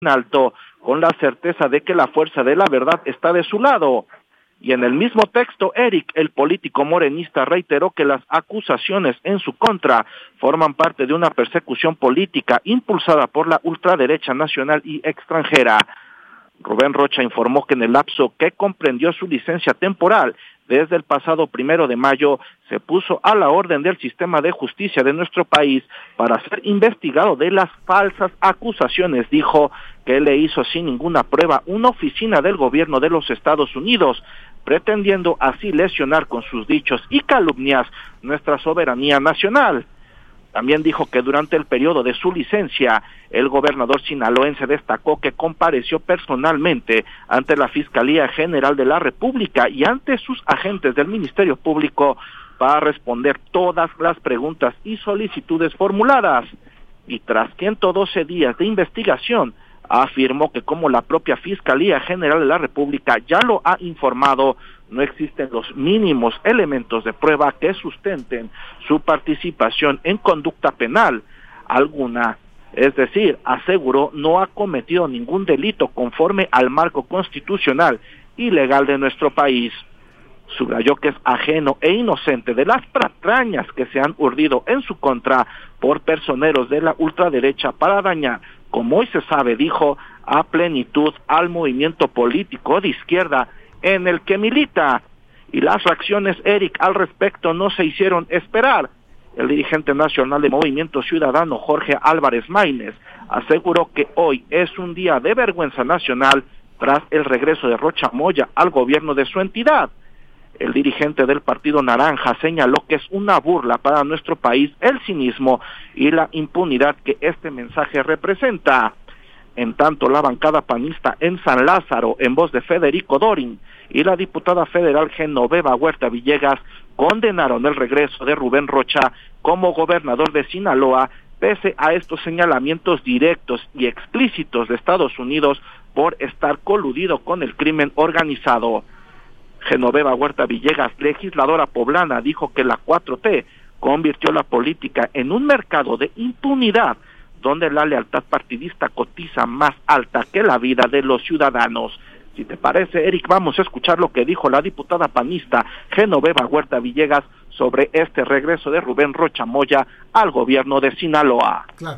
alto, con la certeza de que la fuerza de la verdad está de su lado. Y en el mismo texto, Eric, el político morenista, reiteró que las acusaciones en su contra forman parte de una persecución política impulsada por la ultraderecha nacional y extranjera. Rubén Rocha informó que en el lapso que comprendió su licencia temporal, desde el pasado 1 de mayo, se puso a la orden del sistema de justicia de nuestro país para ser investigado de las falsas acusaciones, dijo, que le hizo sin ninguna prueba una oficina del gobierno de los Estados Unidos, pretendiendo así lesionar con sus dichos y calumnias nuestra soberanía nacional. También dijo que durante el periodo de su licencia, el gobernador sinaloense destacó que compareció personalmente ante la Fiscalía General de la República y ante sus agentes del Ministerio Público para responder todas las preguntas y solicitudes formuladas. Y tras 112 días de investigación, afirmó que como la propia Fiscalía General de la República ya lo ha informado, no existen los mínimos elementos de prueba que sustenten su participación en conducta penal alguna. Es decir, aseguró, no ha cometido ningún delito conforme al marco constitucional y legal de nuestro país. Subrayó que es ajeno e inocente de las patrañas que se han urdido en su contra por personeros de la ultraderecha para dañar, como hoy se sabe, dijo, a plenitud al movimiento político de izquierda en el que milita. Y las reacciones, Eric, al respecto no se hicieron esperar. El dirigente nacional de Movimiento Ciudadano, Jorge Álvarez Maínez, aseguró que hoy es un día de vergüenza nacional tras el regreso de Rocha Moya al gobierno de su entidad. El dirigente del Partido Naranja señaló que es una burla para nuestro país el cinismo y la impunidad que este mensaje representa. En tanto, la bancada panista en San Lázaro, en voz de Federico Dorin, y la diputada federal Genoveva Huerta Villegas condenaron el regreso de Rubén Rocha como gobernador de Sinaloa, pese a estos señalamientos directos y explícitos de Estados Unidos por estar coludido con el crimen organizado. Genoveva Huerta Villegas, legisladora poblana, dijo que la 4T convirtió la política en un mercado de impunidad, donde la lealtad partidista cotiza más alta que la vida de los ciudadanos. Si te parece, Eric, vamos a escuchar lo que dijo la diputada panista Genoveva Huerta Villegas sobre este regreso de Rubén Rocha Moya al gobierno de Sinaloa. Claro.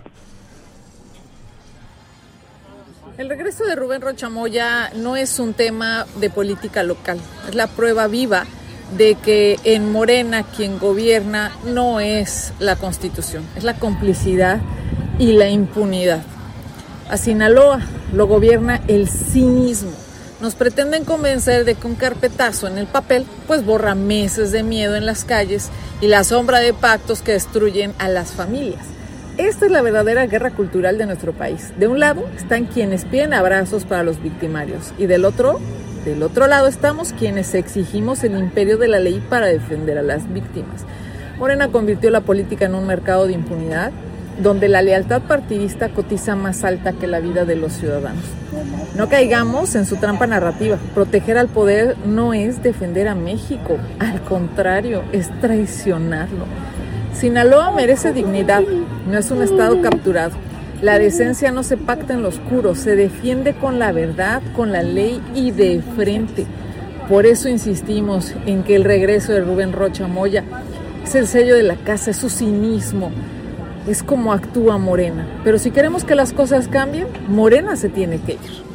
El regreso de Rubén Rocha Moya no es un tema de política local, es la prueba viva de que en Morena quien gobierna no es la Constitución, es la complicidad y la impunidad. A Sinaloa lo gobierna el cinismo. Nos pretenden convencer de que un carpetazo en el papel pues borra meses de miedo en las calles y la sombra de pactos que destruyen a las familias. Esta es la verdadera guerra cultural de nuestro país. De un lado están quienes piden abrazos para los victimarios y del otro lado estamos quienes exigimos el imperio de la ley para defender a las víctimas. Morena convirtió la política en un mercado de impunidad donde la lealtad partidista cotiza más alta que la vida de los ciudadanos. No caigamos en su trampa narrativa. Proteger al poder no es defender a México, al contrario, es traicionarlo. Sinaloa merece dignidad, no es un estado capturado. La decencia no se pacta en lo oscuro, se defiende con la verdad, con la ley y de frente. Por eso insistimos en que el regreso de Rubén Rocha Moya es el sello de la casa, es su cinismo, es como actúa Morena. Pero si queremos que las cosas cambien, Morena se tiene que ir.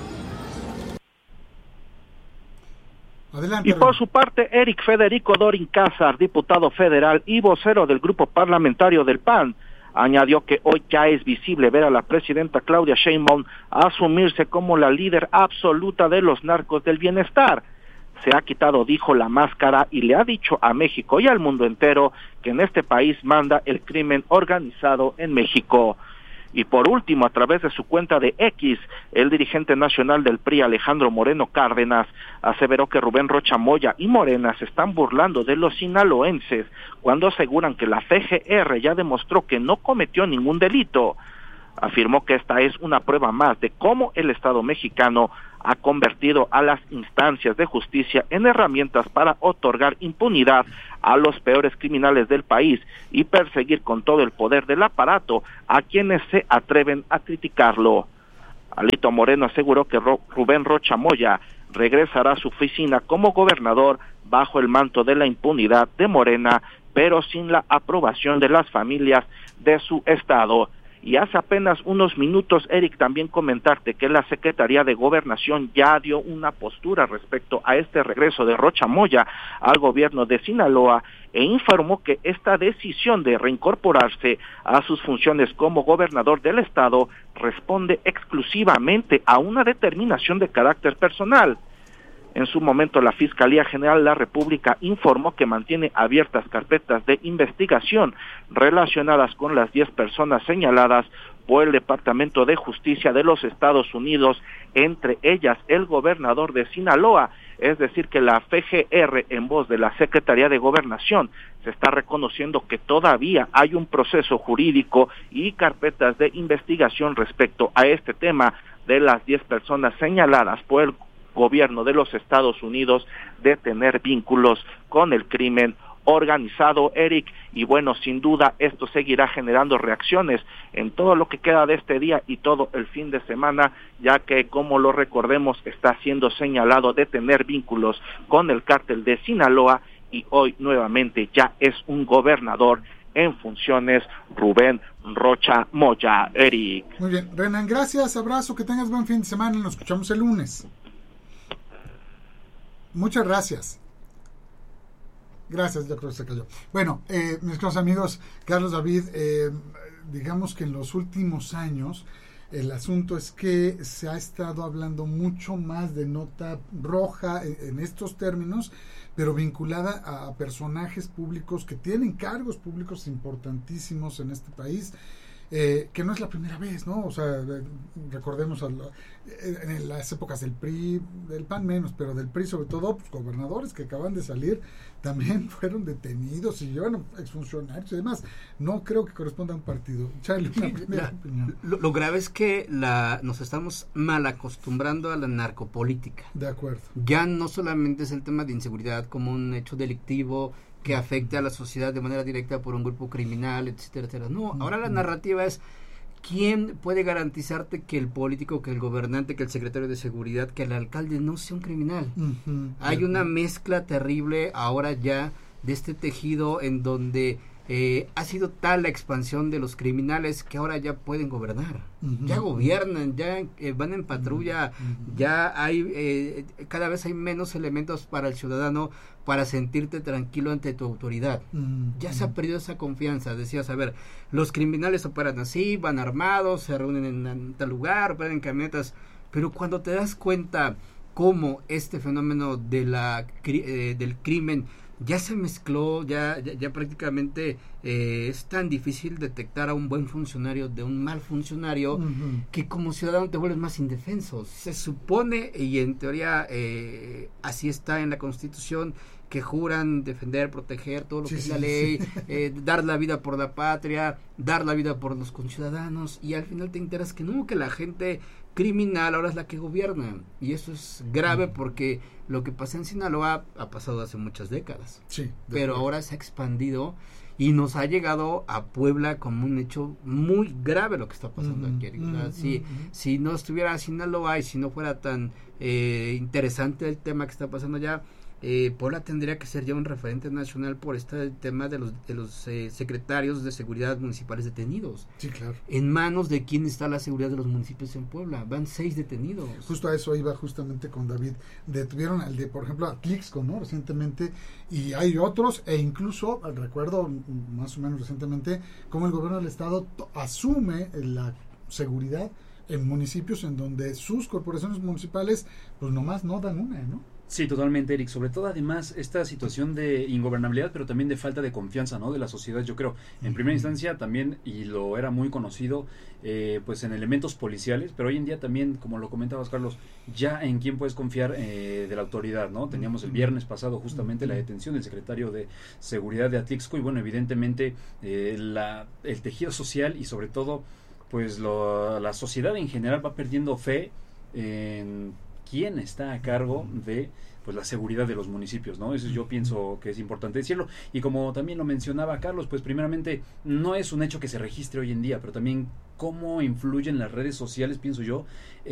Adelante, y por su parte, Eric Federico Dorin Cázar, diputado federal y vocero del grupo parlamentario del PAN, añadió que hoy ya es visible ver a la presidenta Claudia Sheinbaum asumirse como la líder absoluta de los narcos del bienestar. Se ha quitado, dijo, la máscara y le ha dicho a México y al mundo entero que en este país manda el crimen organizado en México. Y por último, a través de su cuenta de X, el dirigente nacional del PRI, Alejandro Moreno Cárdenas, aseveró que Rubén Rocha Moya y Morena se están burlando de los sinaloenses cuando aseguran que la FGR ya demostró que no cometió ningún delito. Afirmó que esta es una prueba más de cómo el Estado mexicano ha convertido a las instancias de justicia en herramientas para otorgar impunidad a los peores criminales del país y perseguir con todo el poder del aparato a quienes se atreven a criticarlo. Alito Moreno aseguró que Rubén Rocha Moya regresará a su oficina como gobernador bajo el manto de la impunidad de Morena, pero sin la aprobación de las familias de su estado. Y hace apenas unos minutos, Eric, también comentarte que la Secretaría de Gobernación ya dio una postura respecto a este regreso de Rocha Moya al gobierno de Sinaloa e informó que esta decisión de reincorporarse a sus funciones como gobernador del estado responde exclusivamente a una determinación de carácter personal. En su momento, la Fiscalía General de la República informó que mantiene abiertas carpetas de investigación relacionadas con las 10 personas señaladas por el Departamento de Justicia de los Estados Unidos, entre ellas el gobernador de Sinaloa. Es decir, que la FGR, en voz de la Secretaría de Gobernación, se está reconociendo que todavía hay un proceso jurídico y carpetas de investigación respecto a este tema de las 10 personas señaladas por el gobierno de los Estados Unidos de tener vínculos con el crimen organizado, Eric, y bueno, sin duda esto seguirá generando reacciones en todo lo que queda de este día y todo el fin de semana, ya que, como lo recordemos, está siendo señalado de tener vínculos con el cártel de Sinaloa y hoy nuevamente ya es un gobernador en funciones, Rubén Rocha Moya. Eric. Muy bien, Renan, gracias, abrazo, que tengas buen fin de semana, nos escuchamos el lunes. Muchas gracias. Gracias, ya creo que se cayó. Bueno, mis queridos amigos, Carlos, David, digamos que en los últimos años el asunto es que se ha estado hablando mucho más de nota roja en estos términos, pero vinculada a personajes públicos que tienen cargos públicos importantísimos en este país. Que no es la primera vez, ¿no? O sea, recordemos en las épocas del PRI, del PAN menos, pero del PRI sobre todo, pues gobernadores que acaban de salir también fueron detenidos y bueno, exfuncionarios y demás. No creo que corresponda a un partido. Charlie, una primera opinión. Lo grave es que nos estamos mal acostumbrando a la narcopolítica. De acuerdo. Ya no solamente es el tema de inseguridad como un hecho delictivo que afecte a la sociedad de manera directa por un grupo criminal, etcétera, etcétera. No, ahora la narrativa es ¿quién puede garantizarte que el político, que el gobernante, que el secretario de seguridad, que el alcalde no sea un criminal? Hay una mezcla terrible ahora ya de este tejido en donde ha sido tal la expansión de los criminales que ahora ya pueden gobernar, ya gobiernan, ya van en patrulla, ya hay cada vez hay menos elementos para el ciudadano para sentirte tranquilo ante tu autoridad. Ya se ha perdido esa confianza. Decías, a ver, los criminales operan así, van armados, se reúnen en tal lugar, operan en camionetas, pero cuando te das cuenta cómo este fenómeno de del crimen ya se mezcló, ya prácticamente es tan difícil detectar a un buen funcionario de un mal funcionario que como ciudadano te vuelves más indefenso. Se supone, y en teoría así está en la Constitución, que juran defender, proteger todo lo que es la ley, dar la vida por la patria, dar la vida por los conciudadanos, y al final te enteras que no, que la gente criminal ahora es la que gobierna, y eso es grave porque lo que pasa en Sinaloa ha pasado hace muchas décadas, pero ahora se ha expandido y nos ha llegado a Puebla como un hecho muy grave lo que está pasando aquí. Si no estuviera Sinaloa y si no fuera tan interesante el tema que está pasando allá, Puebla tendría que ser ya un referente nacional por este tema de los secretarios de seguridad municipales detenidos. Sí, claro. ¿En manos de quién está la seguridad de los municipios en Puebla? Van 6 detenidos. Justo a eso iba justamente con David. Detuvieron al de, por ejemplo, a Atlixco, ¿no? Recientemente, y hay otros, e incluso, recuerdo más o menos recientemente, cómo el gobierno del estado asume la seguridad en municipios en donde sus corporaciones municipales, pues nomás no dan una, ¿no? Sí, totalmente, Eric. Sobre todo, además, esta situación de ingobernabilidad, pero también de falta de confianza, ¿no?, de la sociedad, yo creo. En primera instancia también, y lo era muy conocido, pues en elementos policiales, pero hoy en día también, como lo comentabas, Carlos, ya en quién puedes confiar de la autoridad, ¿no? Teníamos el viernes pasado justamente la detención del secretario de Seguridad de Atlixco, y bueno, evidentemente el tejido social y sobre todo, pues la sociedad en general va perdiendo fe en quién está a cargo de pues la seguridad de los municipios, ¿no? Eso yo pienso que es importante decirlo. Y como también lo mencionaba Carlos, pues primeramente no es un hecho que se registre hoy en día, pero también cómo influyen las redes sociales, pienso yo,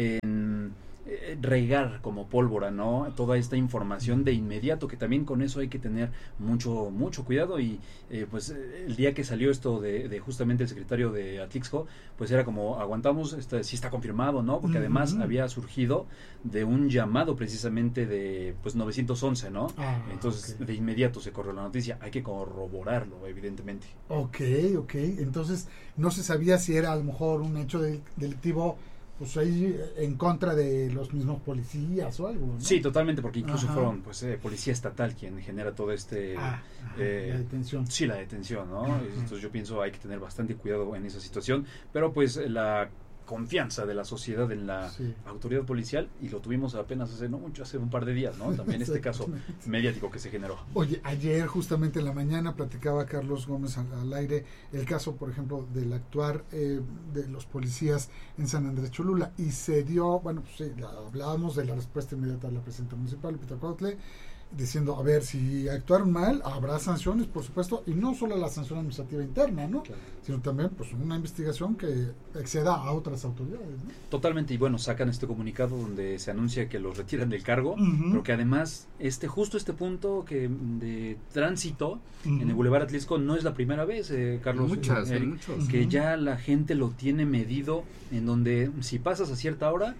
en regar como pólvora, ¿no? Toda esta información de inmediato, que también con eso hay que tener mucho cuidado. Y pues el día que salió esto de justamente el secretario de Atlixco, pues era como, aguantamos, si está confirmado, ¿no? Porque además había surgido de un llamado precisamente de pues 911, ¿no? Entonces de inmediato se corrió la noticia, hay que corroborarlo, evidentemente. Ok, entonces no se sabía si era a lo mejor un hecho delictivo, pues ahí en contra de los mismos policías o algo, ¿no? Sí, totalmente, porque incluso fueron pues policía estatal quien genera todo la detención. Sí, la detención, ¿no? Entonces yo pienso hay que tener bastante cuidado en esa situación, pero pues la confianza de la sociedad en la autoridad policial, y lo tuvimos apenas hace un par de días, ¿no? También este caso mediático que se generó. Oye, ayer justamente en la mañana platicaba Carlos Gómez al aire el caso, por ejemplo, del actuar de los policías en San Andrés Cholula, y se dio, bueno, pues hablábamos de la respuesta inmediata de la presidenta municipal, Lupita Cuautla, diciendo, a ver, si actuaron mal, habrá sanciones, por supuesto, y no solo la sanción administrativa interna, ¿no? Claro. Sino también pues una investigación que exceda a otras autoridades, ¿no? Totalmente, y bueno, sacan este comunicado donde se anuncia que los retiran del cargo, pero que además justo este punto que de tránsito en el Boulevard Atlixco no es la primera vez, Carlos, muchos, que ya la gente lo tiene medido, en donde si pasas a cierta hora,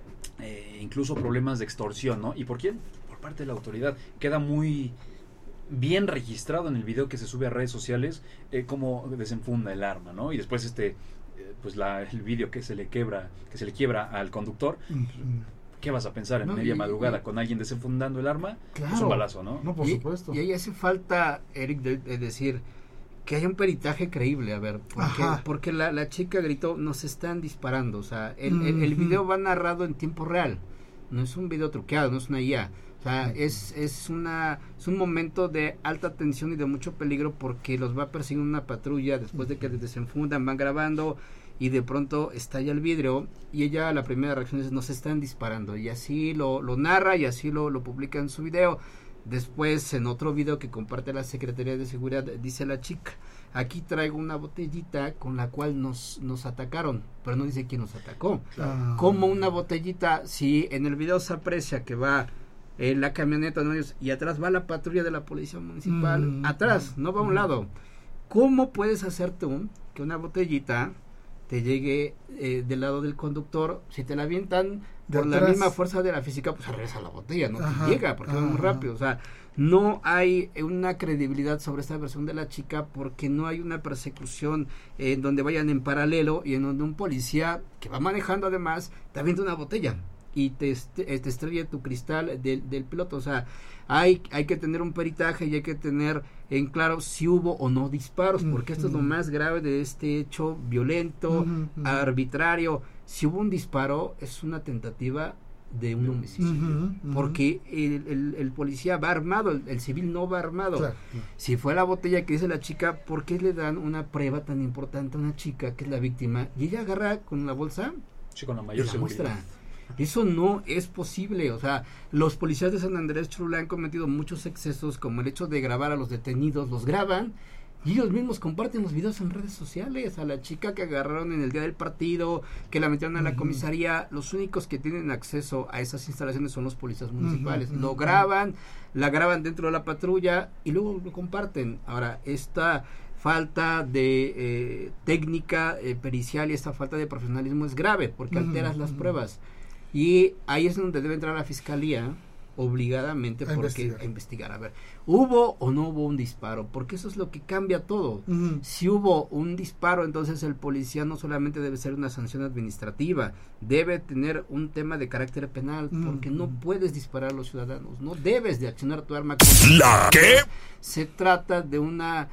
incluso problemas de extorsión, ¿no? ¿Y por quién? Parte de la autoridad. Queda muy bien registrado en el video que se sube a redes sociales cómo desenfunda el arma, ¿no? Y después pues el video que se le quiebra al conductor. ¿Qué vas a pensar en media madrugada con alguien desenfundando el arma? Claro. Es un balazo, ¿no? No, por supuesto. Y ahí hace falta, Eric, de decir que hay un peritaje creíble, a ver, porque la chica gritó, nos están disparando, o sea, el video va narrado en tiempo real, no es un video truqueado, no es una IA. O sea, es un momento de alta tensión y de mucho peligro, porque los va persiguiendo una patrulla después de que les desenfundan, van grabando y de pronto estalla el vidrio y ella, la primera reacción es, nos están disparando, y así lo narra y así lo publica en su video. Después, en otro video que comparte la Secretaría de Seguridad, dice la chica, aquí traigo una botellita con la cual nos atacaron, pero no dice quién nos atacó. Como una botellita, si en el video se aprecia que va la camioneta, ¿no? Y atrás va la patrulla de la policía municipal, atrás, no va a un lado. ¿Cómo puedes hacer tú que una botellita te llegue del lado del conductor? Si te la avientan por la misma fuerza de la física, pues regresa la botella, no te llega, porque va muy rápido. O sea, no hay una credibilidad sobre esta versión de la chica, porque no hay una persecución en donde vayan en paralelo y en donde un policía que va manejando además te avienta una botella y te estrella tu cristal del piloto. O sea, hay que tener un peritaje y hay que tener en claro si hubo o no disparos, porque esto es lo más grave de este hecho violento, arbitrario. Si hubo un disparo, es una tentativa de un homicidio, porque el policía va armado, el civil no va armado. Claro. Si fue la botella que dice la chica, ¿por qué le dan una prueba tan importante a una chica que es la víctima y ella agarra con la bolsa? Sí, con la mayor seguridad. Muestra. Eso no es posible. O sea, los policías de San Andrés Cholula han cometido muchos excesos, como el hecho de grabar a los detenidos, los graban y ellos mismos comparten los videos en redes sociales. A la chica que agarraron en el día del partido, que la metieron a la comisaría, los únicos que tienen acceso a esas instalaciones son los policías municipales. Lo graban, la graban dentro de la patrulla y luego lo comparten. Ahora, esta falta de técnica pericial y esta falta de profesionalismo es grave, porque alteras las pruebas. Y ahí es donde debe entrar la fiscalía obligadamente a investigar. A ver, ¿hubo o no hubo un disparo? Porque eso es lo que cambia todo. Si hubo un disparo, entonces el policía no solamente debe ser una sanción administrativa, debe tener un tema de carácter penal, porque no puedes disparar a los ciudadanos, no debes de accionar tu arma contra ¿La qué? Se trata de una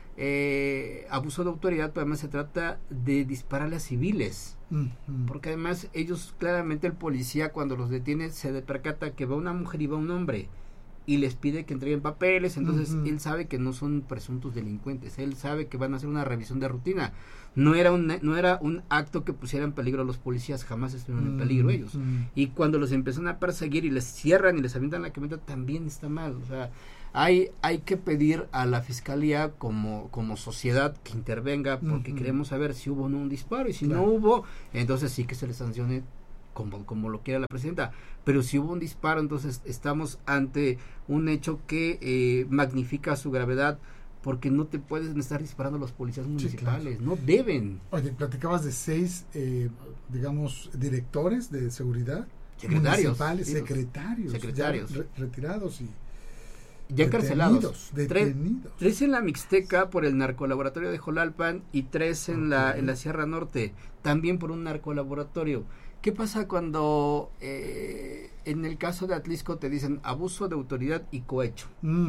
abuso de autoridad, pero además se trata de dispararle a civiles. Porque además ellos, claramente el policía cuando los detiene se percata que va una mujer y va un hombre, y les pide que entreguen papeles. Entonces él sabe que no son presuntos delincuentes, él sabe que van a hacer una revisión de rutina. No era un acto que pusiera en peligro a los policías, jamás estuvieron en peligro ellos. Y cuando los empiezan a perseguir y les cierran y les avientan la camioneta, también está mal. O sea, hay que pedir a la fiscalía como sociedad que intervenga, porque queremos saber si hubo o no un disparo, y si no hubo, entonces sí que se les sancione como lo quiera la presidenta. Pero si hubo un disparo, entonces estamos ante un hecho que magnifica su gravedad, porque no te pueden estar disparando a los policías municipales, no deben. Oye, platicabas de 6, digamos, directores de seguridad, secretarios, secretarios ya retirados y ya encarcelados. Detenidos. 3 en la Mixteca por el narcolaboratorio de Jolalpan y 3 en la Sierra Norte, también por un narcolaboratorio. ¿Qué pasa cuando en el caso de Atlisco te dicen abuso de autoridad y cohecho?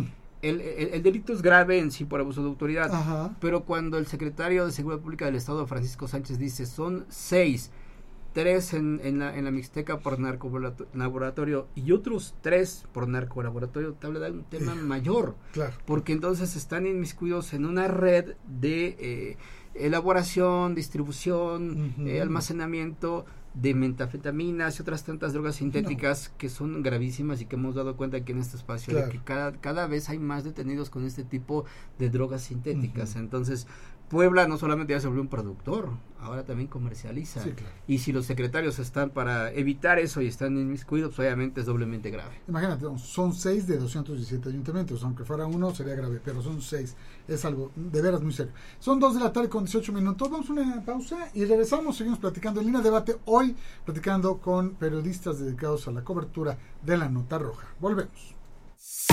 El delito es grave en sí por abuso de autoridad, pero cuando el secretario de Seguridad Pública del Estado, Francisco Sánchez, dice son 6, 3 en la Mixteca por narcolaboratorio y otros 3 por narcolaboratorio, te habla de un tema mayor, porque entonces están inmiscuidos en una red de elaboración, distribución, almacenamiento de metanfetaminas y otras tantas drogas sintéticas que son gravísimas, y que hemos dado cuenta aquí en este espacio de que cada vez hay más detenidos con este tipo de drogas sintéticas. Entonces Puebla no solamente ya se volvió un productor, ahora también comercializa. Y si los secretarios están para evitar eso y están inmiscuidos, pues obviamente es doblemente grave. Imagínate, son 6 de 217 ayuntamientos, aunque fuera uno sería grave, pero son 6, es algo de veras muy serio. Son 2 de la tarde con 18 minutos, vamos a una pausa y regresamos, seguimos platicando en Línea Debate, hoy platicando con periodistas dedicados a la cobertura de la Nota Roja. Volvemos.